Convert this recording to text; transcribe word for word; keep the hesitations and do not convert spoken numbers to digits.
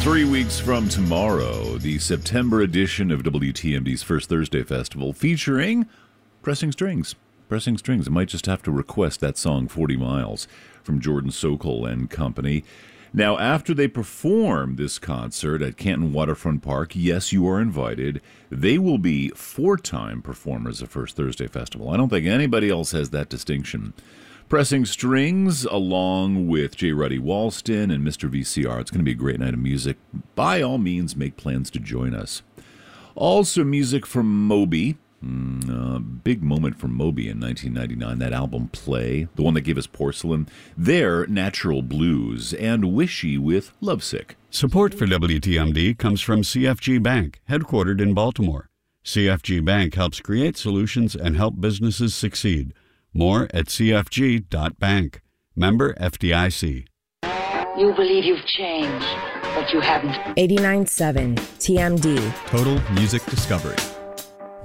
Three weeks from tomorrow, the September edition of W T M D's First Thursday Festival featuring Pressing Strings. Pressing Strings. I might just have to request that song, forty miles, from Jordan Sokol and company. Now, after they perform this concert at Canton Waterfront Park, yes, you are invited. They will be four-time performers of First Thursday Festival. I don't think anybody else has that distinction. Pressing Strings, along with J. Ruddy Walston and Mister V C R. It's going to be a great night of music. By all means, make plans to join us. Also, music from Moby. Mm, a big moment for Moby in nineteen ninety-nine. That album, Play, the one that gave us Porcelain. Their Natural Blues, and Wishy with Lovesick. Support for W T M D comes from C F G Bank, headquartered in Baltimore. C F G Bank helps create solutions and help businesses succeed. More at c f g dot bank. Member F D I C. You believe you've changed, but you haven't. eighty-nine point seven T M D. Total Music Discovery.